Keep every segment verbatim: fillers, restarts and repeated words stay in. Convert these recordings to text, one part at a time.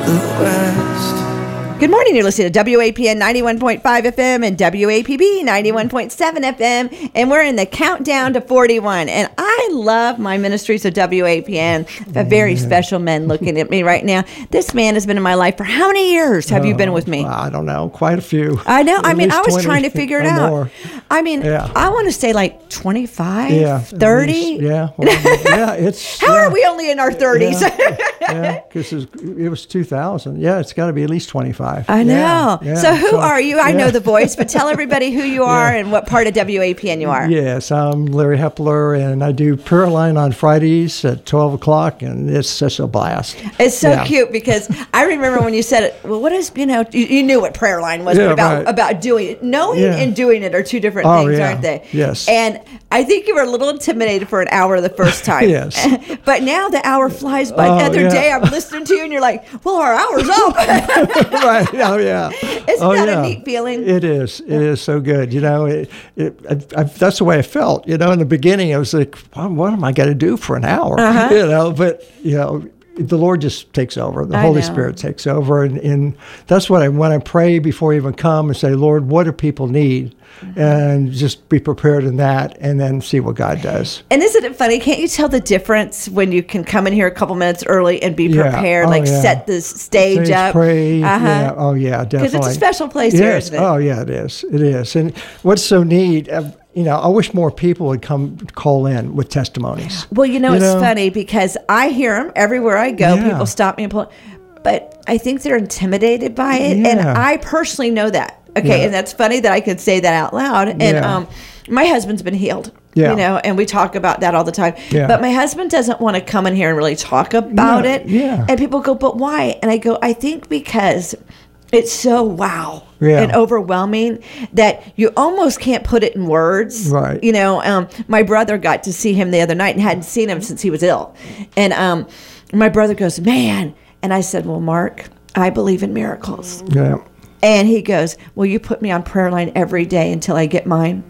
the west. Good morning. You're listening to W A P N ninety-one point five F M and W A P B ninety-one point seven F M, and we're in the countdown to forty-one. And I love my ministries of W A P N. A very special man looking at me right now. This man has been in my life for how many years have you been with me? I don't know. Quite a few. I know. At I mean, I was twenty trying to figure it or out. more. I mean, Yeah. I want to say like twenty-five, Yeah. thirty. Least, yeah. Well, yeah. It's. How yeah, are we only in our thirties? Yeah, because it was two thousand. Yeah, it's got to be at least twenty-five. I know. Yeah, yeah. So who are you? I yeah. know the voice, but tell everybody who you are and what part of W A P N you are. Yes, I'm Larry Hepler, and I do prayer line on Fridays at twelve o'clock, and it's such a blast. It's so Yeah. cute because I remember when you said it, well, what is, you know, you, you knew what prayer line was, Yeah, but about, right. about doing it. Knowing Yeah. and doing it are two different Oh, things, yeah. aren't they? Yes. And I think you were a little intimidated for an hour the first time. Yes. But now the hour flies by. Oh, the other yeah. day I'm listening to you and you're like, well, our hour's up. Right. Oh, yeah. Isn't oh, that yeah. a neat feeling? It is. It is so good. You know, it, it, I, I, that's the way I felt. You know, in the beginning, I was like, well, what am I going to do for an hour? Uh-huh. You know, but, you know, the Lord just takes over. The I Holy know. Spirit takes over. And, and that's what I, when I pray before I even come and say, Lord, what do people need? And just be prepared in that and then see what God does. And isn't it funny? Can't you tell the difference when you can come in here a couple minutes early and be Yeah. prepared, Oh, like yeah. set the stage Stage, up? Pray. Uh-huh. Yeah. Oh, yeah, definitely. Because it's a special place here, Yes. isn't it? Oh, yeah, it is. It is. And what's so neat, uh, you know, I wish more people would come call in with testimonies. Well, you know, You it's know? funny because I hear them everywhere I go. Yeah. People stop me and pull. But I think they're intimidated by it. And Yeah. I personally know that. Okay. Yeah. And that's funny that I could say that out loud. And Yeah. um, my husband's been healed. Yeah. You know, and we talk about that all the time. Yeah. But my husband doesn't want to come in here and really talk about Yeah, it. yeah. And people go, but why? And I go, I think because it's so wow Yeah. and overwhelming that you almost can't put it in words. Right. You know, um, my brother got to see him the other night and hadn't seen him since he was ill. And um, my brother goes, man. And I said, well, Mark, I believe in miracles. Yeah. And he goes, well, you put me on prayer line every day until I get mine.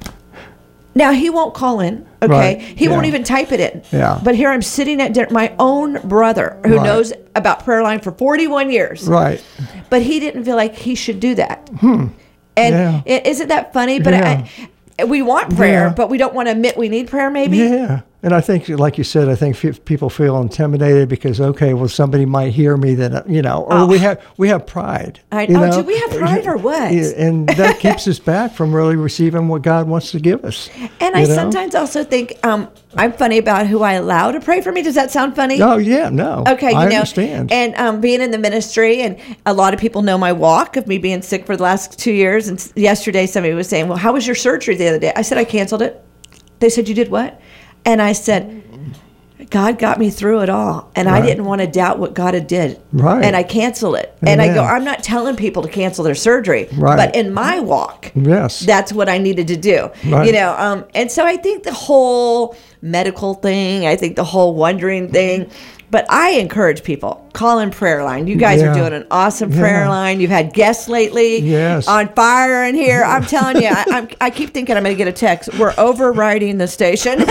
Now, he won't call in, okay? Right, He won't yeah. even type it in. Yeah. But here I'm sitting at dinner, my own brother who Right. knows about prayer line for forty-one years. Right. But he didn't feel like he should do that. Hmm. And Yeah. i- isn't that funny? But Yeah. I, we want prayer, Yeah. but we don't want to admit we need prayer, maybe? Yeah. And I think, like you said, I think f- people feel intimidated because, okay, well, somebody might hear me that, you know, or Oh. we have we have pride. I- you oh, know? do we have pride or what? Yeah, and that keeps us back from really receiving what God wants to give us. And I you know? sometimes also think um, I'm funny about who I allow to pray for me. Does that sound funny? Oh, yeah, no. Okay, you I know, understand. and um, being in the ministry, and a lot of people know my walk of me being sick for the last two years. And s- yesterday, somebody was saying, "Well, how was your surgery the other day?" I said, "I canceled it." They said, "You did what?" And I said, God got me through it all, and I Right. didn't want to doubt what God had did. Right. And I canceled it. And I go, Amen. I'm not telling people to cancel their surgery, Right. but in my walk, Yes. that's what I needed to do. Right. You know, um, and so I think the whole medical thing, I think the whole wondering thing, but I encourage people, call in prayer line. You guys Yeah. are doing an awesome prayer Yeah. line. You've had guests lately. Yes. On fire in here. I'm telling you, I, I'm, I keep thinking I'm going to get a text. We're overriding the station.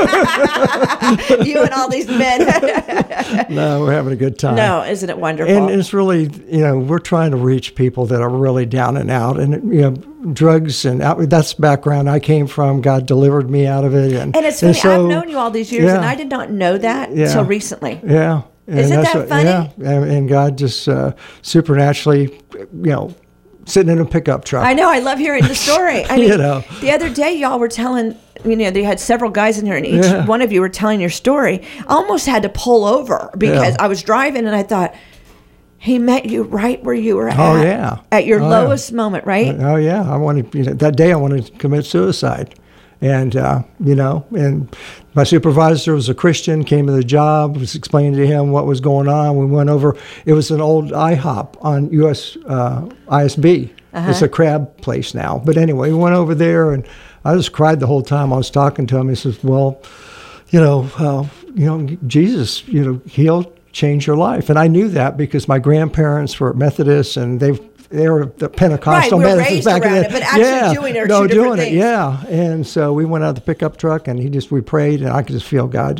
You and all these men. No, we're having a good time. No, isn't it wonderful? And it's really, you know, we're trying to reach people that are really down and out. And, you know, drugs and out, that's the background I came from. God delivered me out of it. And, And it's funny, so- I've known you all these years, yeah. and I did not know that Yeah. until recently. Yeah. And Isn't that's that what- funny? Yeah. And, and God just uh, supernaturally, you know, sitting in a pickup truck. I know. I love hearing the story. I mean, You know. the other day, y'all were telling, you know, they had several guys in here, and each Yeah. one of you were telling your story. I almost had to pull over because Yeah. I was driving, and I thought, he met you right where you were at. Oh, yeah. At your Oh, yeah. lowest moment, right? Oh yeah, I wanted, you know, that day I wanted to commit suicide, and uh, you know, and my supervisor was a Christian. Came to the job, was explaining to him what was going on. We went over. It was an old IHOP on U S uh, I S B. Uh-huh. It's a crab place now, but anyway, we went over there, and I just cried the whole time I was talking to him. He says, "Well, you know, uh, you know, Jesus, you know, he'll change your life," and I knew that because my grandparents were Methodists, and they they were the Pentecostal Right, we're Methodists raised back around then. it, but actually yeah, doing it are no, two different doing things. it, yeah. And so we went out of the pickup truck, and he just we prayed, and I could just feel God just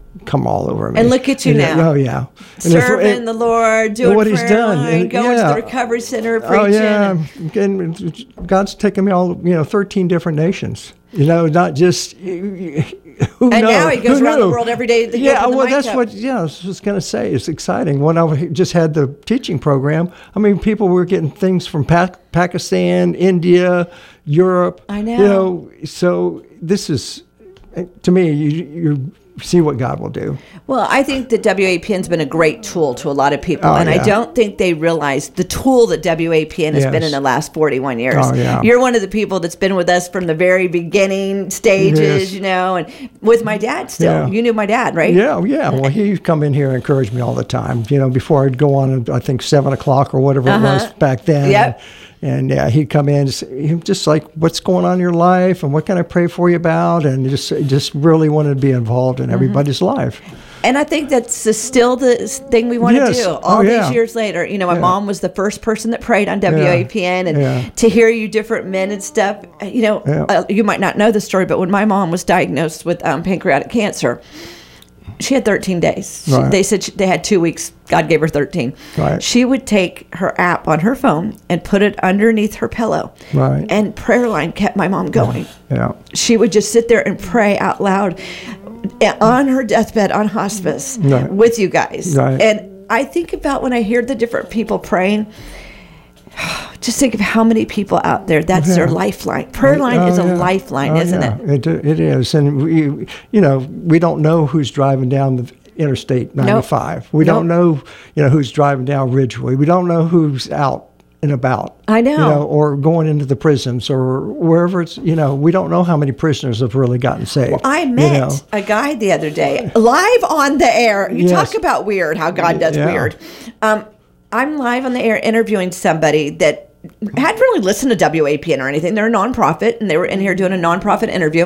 come all over me. And look at you And, now. Oh yeah, And if- Serving and- the Lord, doing what he's prayer done, line, and- going yeah. to the recovery center, preaching. Oh yeah, and- and God's taken me all, you know, thirteen different nations. You know, not just who And knows? now he goes Who around the knew? world every day to Yeah, open the well, mic that's up. what. Yeah, I was just gonna say. It's exciting. When I just had the teaching program, I mean, people were getting things from pa- Pakistan, India, Europe. I know. You know, so this is, to me, you you see what God will do. Well, I think that W A P N's been a great tool to a lot of people, Oh, and I yeah. don't think they realize the tool that W A P N has Yes. been in the last forty-one years. Oh, yeah. You're one of the people that's been with us from the very beginning stages, Yes. you know, and with my dad still. Yeah. You knew my dad, right? Yeah, yeah. Well, he'd come in here and encourage me all the time. You know, before I'd go on, I think seven o'clock or whatever Uh-huh. it was back then. Yep. And yeah, he'd come in, just, he'd just like, what's going on in your life, and what can I pray for you about, and just just really wanted to be involved in Mm-hmm. everybody's life. And I think that's the- still the s- thing we want Yes. to do Oh, all yeah. these years later. You know, my Yeah. mom was the first person that prayed on W A P N, and Yeah. to hear you different men and stuff, you know, Yeah. uh, you might not know the story, but when my mom was diagnosed with um, pancreatic cancer, she had thirteen days. She, Right. They said she, they had two weeks. God gave her thirteen. Right. She would take her app on her phone and put it underneath her pillow. Right. And prayer line kept my mom going. Yeah. She would just sit there and pray out loud on her deathbed on hospice Right. with you guys. Right. And I think about when I hear the different people praying, just think of how many people out there, that's their Yeah. lifeline. Prayer line Oh, is a yeah. lifeline, Oh, isn't yeah. it? It it is, and we, you know, we don't know who's driving down the Interstate ninety-five. We don't Nope. know, you know, who's driving down Ridgeway. We don't know who's out and about. I know. You know, or going into the prisons or wherever it's. You know, we don't know how many prisoners have really gotten saved. I you met know. a guy the other day, live on the air. You Yes. talk about weird, how God does Yeah. weird. Um, I'm live on the air interviewing somebody that hadn't really listened to W A P N or anything. They're a nonprofit, and they were in here doing a nonprofit interview.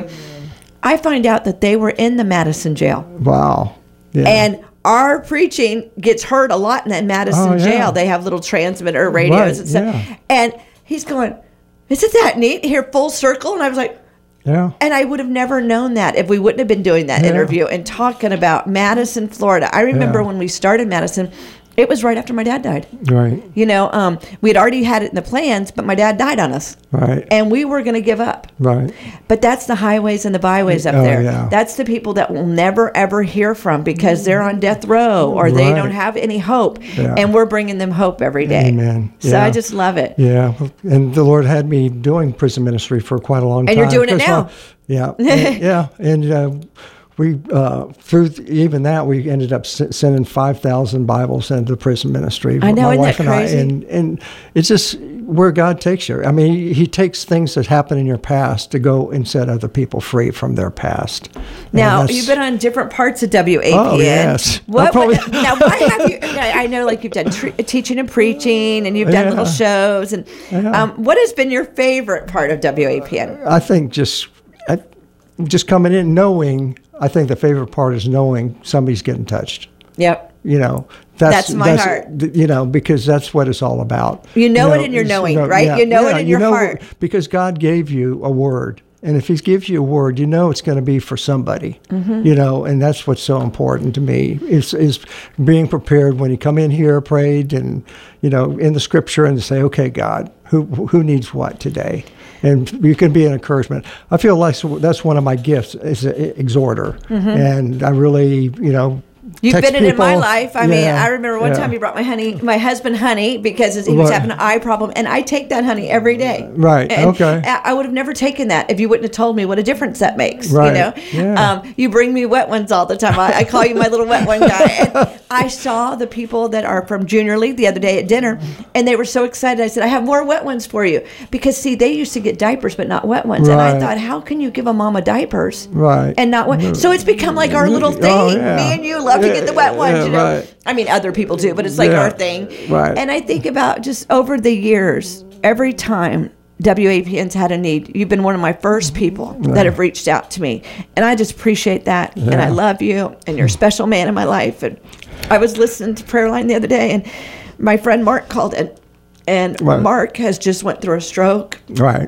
I find out that they were in the Madison jail. Wow. Yeah. And our preaching gets heard a lot in that Madison Oh, yeah. jail. They have little transmitter radios Right, and stuff. yeah. And he's going, isn't that neat? Here, full circle. And I was like, yeah. and I would have never known that if we wouldn't have been doing that Yeah. interview and talking about Madison, Florida. I remember Yeah. when we started Madison, it was right after my dad died. Right. You know, um, we had already had it in the plans, but my dad died on us. Right. And we were going to give up. Right. But that's the highways and the byways up Oh, there. yeah. That's the people that we'll never, ever hear from because they're on death row or they Right. don't have any hope. Yeah. And we're bringing them hope every day. Amen. So Yeah. I just love it. Yeah, and the Lord had me doing prison ministry for quite a long And time. you're doing it 'Cause now. my- yeah, and, yeah, and uh, we uh, through th- even that we ended up s- sending five thousand Bibles into the prison ministry. I know, my isn't wife that and crazy? I, and and it's just where God takes you. I mean, He, he takes things that happen in your past to go and set other people free from their past. And Now, that's- you've been on different parts of W A P N. Oh, yes. What, I probably- what- now, why have you? I know, like you've done tre- teaching and preaching, and you've done Yeah. little shows. And Yeah. um, what has been your favorite part of W A P N? I think just I, just coming in knowing. I think the favorite part is knowing somebody's getting touched. Yep. You know, that's That's my heart. th- You know, because that's what it's all about. You know it in your it's- knowing, right? You know it in your heart. Because God gave you a word. And if He gives you a word, you know it's going to be for somebody. Mm-hmm. You know, and that's what's so important to me is is being prepared when you come in here, prayed, and you know, in the Scripture, and say, okay, God, who who needs what today? And you can be an encouragement. I feel like that's one of my gifts is an exhorter, and I really, you know. You've text been it in my people. life. I mean, Yeah, I remember one yeah. time you brought my honey, my husband honey, because he was Right. having an eye problem, and I take that honey every day. Right, And okay. I I would have never taken that if you wouldn't have told me what a difference that makes. Right, You know, yeah. um, you bring me wet ones all the time. I, I call you my little wet one guy. And I saw the people that are from Junior League the other day at dinner, and they were so excited. I said, "I have more wet ones for you," because see, they used to get diapers, but not wet ones. And I Right. thought, how can you give a mama diapers? Right. And not wet. So it's become like our little thing. Oh, yeah. Me and you love to get the wet ones. Yeah, you know? right. I mean, other people do, but it's like Yeah, our thing. right. And I think about just over the years, every time W A P N's had a need, you've been one of my first people that have reached out to me. And I just appreciate that. And I Yeah. love you. And you're a special man in my life. And I was listening to Prayer Line the other day, and my friend Mark called in. And Right. Mark has just went through a stroke. Right.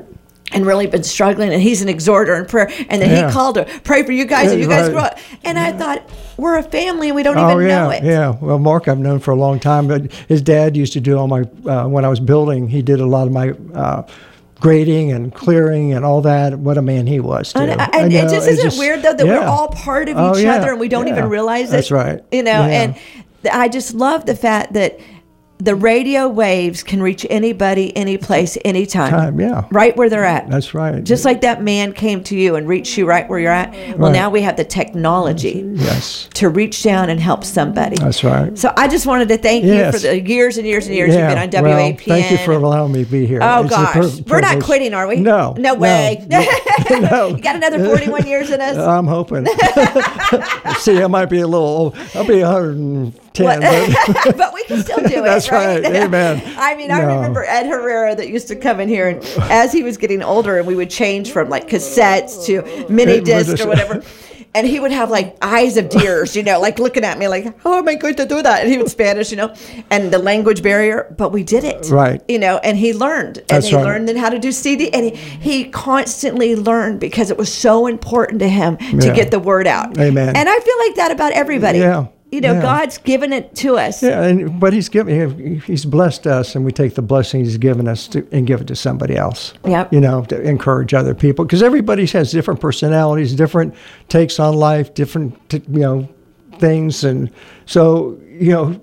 and really been struggling, and he's an exhorter in prayer. And then Yeah. he called her, pray for you guys, and you guys Right. grow up. And I thought, we're a family, and we don't Oh even yeah, know it. yeah. Well, Mark, I've known for a long time, but his dad used to do all my uh, when I was building. He did a lot of my uh, grading and clearing and all that. What a man he was, too. And, and I it know, just it's isn't weird, though, that we're yeah. all part of Oh, each yeah, other, and we don't yeah. even realize it. That's right. You know, Yeah. and th- I just love the fact that the radio waves can reach anybody, any place, anytime. Time, yeah. Right where they're at. That's right. Just like that man came to you and reached you right where you're at. Well, Right. now we have the technology Yes. to reach down and help somebody. That's right. So I just wanted to thank Yes. you for the years and years and years you've been on W A P N. Well, thank you for allowing me to be here. Oh It's a gosh, pri- we're not privilege. quitting, are we? No. no way. No. no. You got another forty-one years in us. I'm hoping. See, I might be a little old. I'll be one hundred ten. What- But but we can still do it. That's right. Amen. I mean, I No. remember Ed Herrera that used to come in here, and as he was getting older, and we would change from like cassettes to mini It was disc a- or whatever. And he would have like eyes of deers, you know, like looking at me like, how am I going to do that? And he would Spanish, you know, and the language barrier, but we did it. Right. You know, and he learned. And That's he right. learned then how to do C D. And he, he constantly learned because it was so important to him to Yeah. get the word out. Amen. And I feel like that about everybody. Yeah. You know, Yeah. God's given it to us. Yeah, and, but he's given he's blessed us, and we take the blessing he's given us to, and give it to somebody else. Yep. You know, to encourage other people, because everybody has different personalities, different takes on life, different t- you know things, and so you know,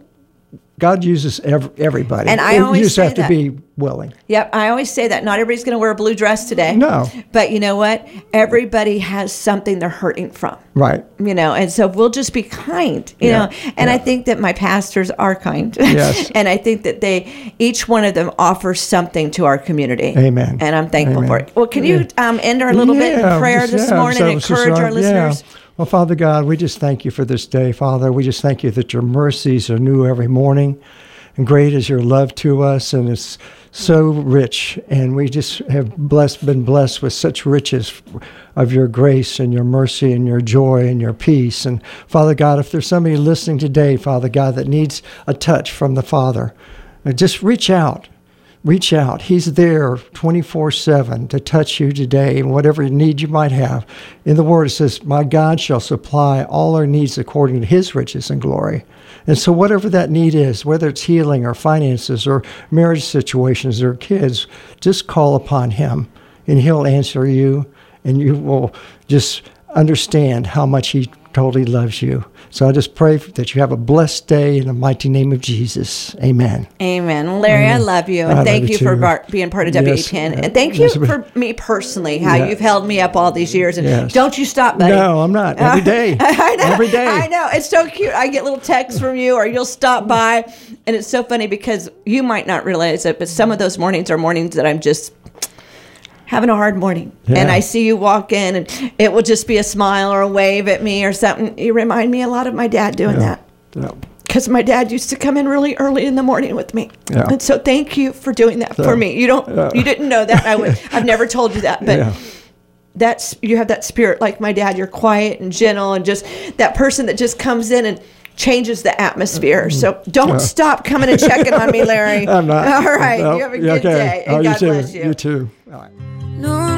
God uses ev- everybody, And I always you just say have that. to be willing. Yep, I always say that. Not everybody's going to wear a blue dress today. No. But you know what? Everybody has something they're hurting from. Right. You know, and so we'll just be kind, you Yeah, know. And I yeah. think that my pastors are kind. Yes. And I think that they, each one of them offers something to our community. Amen. And I'm thankful Amen. for it. Well, can you um, end our little bit in Yeah, prayer just- this yeah, morning so- and so- encourage so, our listeners? Yeah. Well, Father God, we just thank you for this day, Father. We just thank you that your mercies are new every morning, and great is your love to us, and it's so rich. And we just have blessed, been blessed with such riches of your grace and your mercy and your joy and your peace. And Father God, if there's somebody listening today, Father God, that needs a touch from the Father, uh, just reach out. Reach out. He's there twenty-four seven to touch you today and whatever need you might have. In the Word, it says, my God shall supply all our needs according to his riches and glory. And so whatever that need is, whether it's healing or finances or marriage situations or kids, just call upon him and he'll answer you, and you will just understand how much he totally loves you. So I just pray that you have a blessed day in the mighty name of Jesus. Amen. Amen. Larry, I love you. And I thank love you you for too. bar- being part of W A Yes, P N. uh, And thank you yes, but- for me personally, how Yeah. you've held me up all these years. And Yes. don't you stop, buddy. No, I'm not. Every day. I know. Every day. I know. It's so cute. I get little texts from you, or you'll stop by. And it's so funny because you might not realize it, but some of those mornings are mornings that I'm just having a hard morning. Yeah. And I see you walk in, and it will just be a smile or a wave at me or something. You remind me a lot of my dad doing Yeah. that. Yeah. Because my dad used to come in really early in the morning with me, Yeah. and so thank you for doing that So, for me. You don't, yeah. you didn't know that. I would, I've never told you that, but Yeah. that's you have that spirit like my dad. You're quiet and gentle, and just that person that just comes in and changes the atmosphere. So don't Yeah. stop coming and checking on me, Larry. I'm not. All right, No, you have a yeah, good okay. day, and Oh, God you too. bless you. You too. All right. No